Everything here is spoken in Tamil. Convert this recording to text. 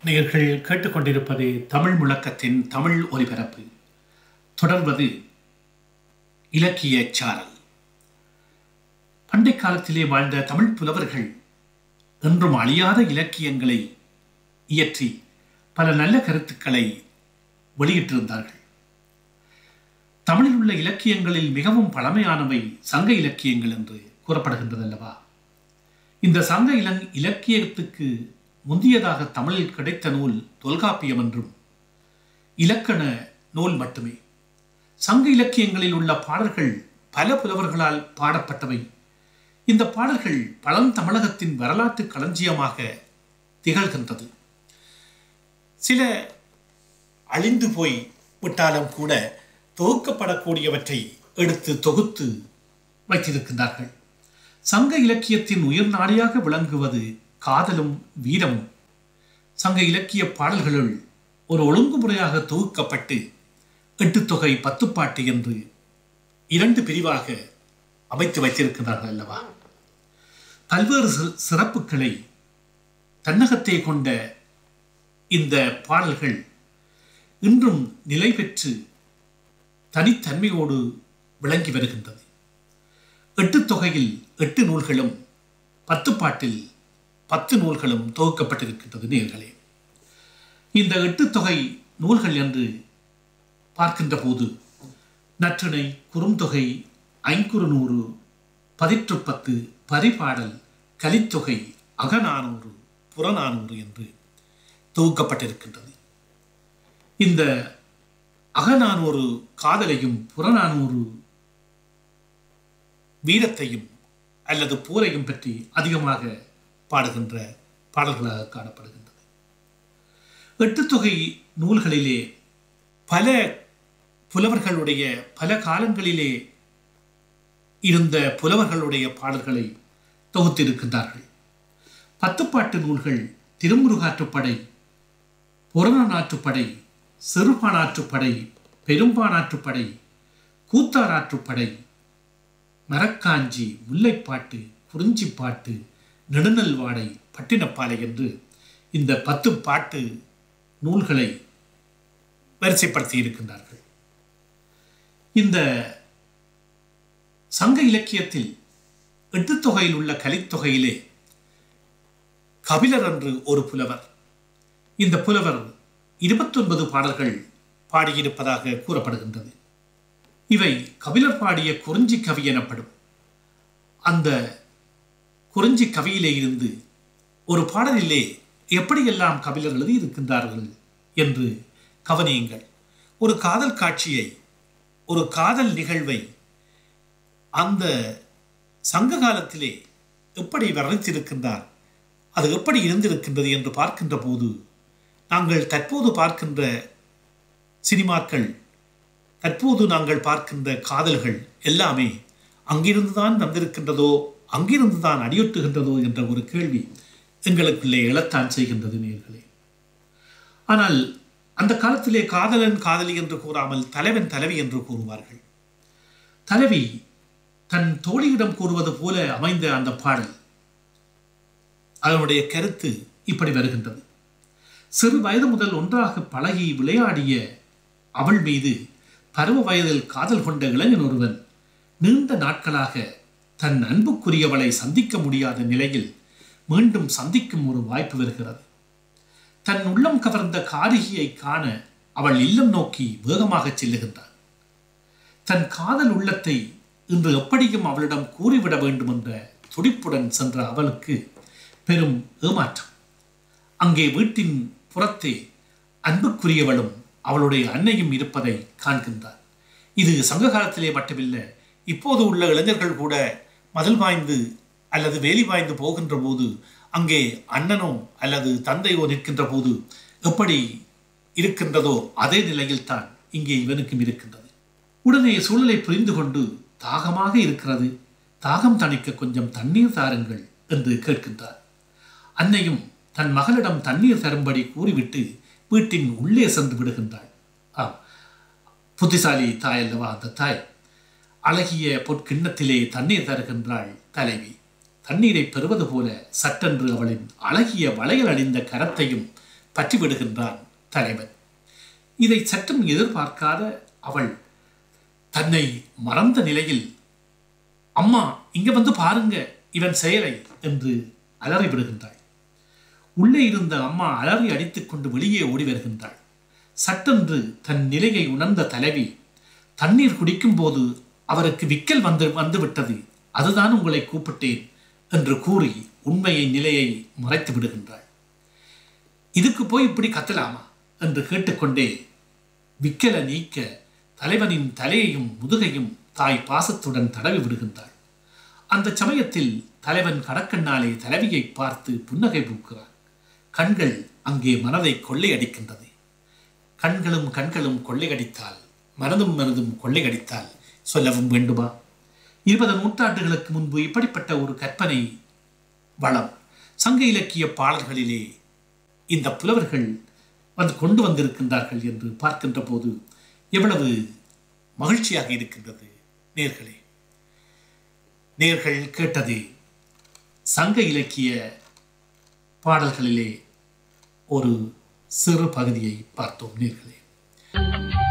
நேயர்கள் கேட்டுக்கொண்டிருப்பது தமிழ் முழக்கத்தின் தமிழ் ஒலிபரப்பு. தொடர்வது இலக்கிய சாரல். பண்டை காலத்திலே வாழ்ந்த தமிழ் புலவர்கள் என்றும் அழியாத இலக்கியங்களை இயற்றி பல நல்ல கருத்துக்களை வெளியிட்டிருந்தார்கள். தமிழில் உள்ள இலக்கியங்களில் மிகவும் பழமையானவை சங்க இலக்கியங்கள் என்று கூறப்படுகின்றதல்லவா? இந்த சங்க இலக்கியத்துக்கு முந்தியதாக தமிழில் கிடைத்த நூல் தொல்காப்பியம் என்றும் இலக்கண நூல் மட்டுமே. சங்க இலக்கியங்களில் உள்ள பாடல்கள் பல புலவர்களால் பாடப்பட்டவை. இந்த பாடல்கள் பழந்தமிழகத்தின் வரலாற்று களஞ்சியமாக திகழ்கின்றது. சில அழிந்து போய் விட்டாலும் கூட தொகுக்கப்படக்கூடியவற்றை எடுத்து தொகுத்து வைத்திருக்கின்றார்கள். சங்க இலக்கியத்தின் உயிர் நாடியாக விளங்குவது காதலும் வீரமும். சங்க இலக்கிய பாடல்களுள் ஒரு ஒழுங்குமுறையாக தொகுக்கப்பட்டு 8 தொகை 10 பாட்டு என்று 2 பிரிவாக அமைத்து வைத்திருக்கிறார்கள் அல்லவா? பல்வேறு சிறப்புகளை தன்னகத்தை கொண்ட இந்த பாடல்கள் இன்றும் நிலை பெற்று தனித்தன்மையோடு விளங்கி வருகின்றது. 8 தொகையில் 8 நூல்களும் 10 பாட்டில் 10 நூல்களும் தொகுக்கப்பட்டிருக்கின்றது. நேயர்களே, இந்த 8 தொகை நூல்கள் என்று பார்க்கின்ற போது நற்றிணை, குறுந்தொகை, ஐங்குறுநூறு, பதிற்றுப்பத்து, பரிபாடல், கலித்தொகை, அகநானூறு, புறநானூறு என்று தொகுக்கப்பட்டிருக்கின்றது. இந்த அகநானூறு காதலையும் புறநானூறு வீரத்தையும் அல்லது போரையும் பற்றி அதிகமாக பாடுகின்ற பாடல்களாக காணப்படுகின்றது. 8 தொகை நூல்களிலே பல புலவர்களுடைய பல காலங்களிலே இருந்த புலவர்களுடைய பாடல்களை தொகுத்திருக்கின்றார்கள். 10 பாட்டு நூல்கள் திருமுருகாற்றுப்படை, புறநானூற்றுப்படை, சிறுபானாற்றுப்படை, பெரும்பானாற்றுப்படை, கூத்தாராற்றுப்படை, மரக்காஞ்சி, முல்லைப்பாட்டு, குறிஞ்சிப்பாட்டு, நெடுநல்வாடை, பட்டினப்பாலை என்று இந்த 10 பாட்டு நூல்களை வரிசைப்படுத்தி இருக்கின்றார்கள். இந்த சங்க இலக்கியத்தில் 8 தொகையில் உள்ள கலித்தொகையிலே கபிலர் என்று ஒரு புலவர், இந்த புலவர் 29 பாடல்கள் பாடியிருப்பதாக கூறப்படுகின்றது. இவை கபிலர் பாடிய குறிஞ்சி கவி எனப்படும். அந்த குறிஞ்சி கவியிலே இருந்து ஒரு பாடலிலே எப்படியெல்லாம் கபிலர் எழுதியிருக்கின்றார்கள் என்று கவனியுங்கள். ஒரு காதல் காட்சியை, ஒரு காதல் நிகழ்வை அந்த சங்க காலத்திலே எப்படி வர்ணித்திருக்கின்றார், அது எப்படி இருந்திருக்கின்றது என்று பார்க்கின்ற போது நாங்கள் தற்போது பார்க்கின்ற சினிமாக்கள், தற்போது நாங்கள் பார்க்கின்ற காதல்கள் எல்லாமே அங்கிருந்துதான் வந்திருக்கின்றதோ, அங்கிருந்துதான் அடியொட்டுகின்றதோ என்ற ஒரு கேள்வி எங்களுக்குள்ளே எழத்தான் செய்கின்றது நேயர்களே. ஆனால் அந்த காலத்திலே காதலன் காதலி என்று கூறாமல் தலைவன் தலைவி என்று கூறுவார்கள். தலைவி தன் தோழியிடம் கூறுவது போல அமைந்த அந்த பாடல், அதனுடைய கருத்து இப்படி வருகின்றது. சிறு வயது முதல் ஒன்றாக பழகி விளையாடிய அவள் மீது பருவ வயதில் காதல் கொண்ட இளைஞன் ஒருவன் நீண்ட நாட்களாக தன் அன்புக்குரியவளை சந்திக்க முடியாத நிலையில் மீண்டும் சந்திக்கும் ஒரு வாய்ப்பு வருகிறது. தன் உள்ளம் கவர்ந்த காரிகையை காண அவள் இல்லம் நோக்கி வேகமாக செல்லுகின்றான். தன் காதல் உள்ளத்தை இன்று எப்படியும் அவளிடம் கூறிவிட வேண்டும் என்ற துடிப்புடன் சென்ற அவளுக்கு பெரும் ஏமாற்றம். அங்கே வீட்டின் புறத்தே அன்புக்குரியவளும் அவளுடைய அன்னையும் இருப்பதை காண்கின்றார். இது சங்க காலத்திலே மட்டுமில்லை, இப்போது உள்ள இளைஞர்கள் கூட மதில் வாய்ந்து அல்லது வேலி வாய்ந்து போகின்ற போது அங்கே அண்ணனோ அல்லது தந்தையோ நிற்கின்ற போது எப்படி இருக்கின்றதோ அதே நிலையில் தான் இங்கே இவனுக்கும் இருக்கின்றது. உடனே சூழலை புரிந்து கொண்டு தாகமாக இருக்கிறது, தாகம் தணிக்க கொஞ்சம் தண்ணீர் தாருங்கள் என்று கேட்கின்றார். அன்னையும் தன் மகளிடம் தண்ணீர் தரும்படி கூறிவிட்டு வீட்டின் உள்ளே சென்று விடுகின்றாள். புத்திசாலி தாய் அல்லவா அந்த தாய். அழகிய பொற்கிண்ணத்திலே தண்ணீர் தருகின்றாள் தலைவி. தண்ணீரை பெறுவது போல சட்டென்று அவளின் அழகிய வளையல் அணிந்த கரத்தையும் பற்றி விடுகின்றான் தலைவன். இதை சற்றும் எதிர்பார்க்காத அவள் தன்னை மறந்த நிலையில், அம்மா இங்க வந்து பாருங்க இவன் செயலை என்று அலறி விடுகின்றாள். உள்ளே இருந்த அம்மா அலறி அடித்துக் கொண்டு வெளியே ஓடி வருகின்றாள். சட்டென்று தன் நிலையை உணர்ந்த தலைவி, தண்ணீர் குடிக்கும் போது அவருக்கு விக்கல் வந்து விட்டது, அதுதான் உங்களை கூப்பிட்டேன் என்று கூறி உண்மையை நிலையை மறைத்து விடுகின்றாள். இதுக்கு போய் இப்படி கத்தலாமா என்று கேட்டுக்கொண்டே விக்கலை நீக்க தலைவனின் தலையையும் முதுகையும் தாய் பாசத்துடன் தடவி விடுகின்றாள். அந்த சமயத்தில் தலைவன் கடக்கண்ணாலே தலைவியை பார்த்து புன்னகை பூக்கிறான். கண்கள் அங்கே மனதை கொள்ளையடிக்கின்றது. கண்களும் கண்களும் கொள்ளையடித்தால் மனதும் மனதும் கொள்ளையடித்தால் சொல்லவும் வேண்டுமா? 20 நூற்றாண்டுகளுக்கு முன்பு இப்படிப்பட்ட ஒரு கற்பனை வளம் சங்க இலக்கிய பாடல்களிலே இந்த புலவர்கள் கொண்டு வந்திருக்கின்றார்கள் என்று பார்க்கின்ற போது எவ்வளவு மகிழ்ச்சியாக இருக்கின்றது. நேர்கள் கேட்டது சங்க இலக்கிய பாடல்களிலே ஒரு சிறு பகுதியை பார்த்தோம் நேர்களே.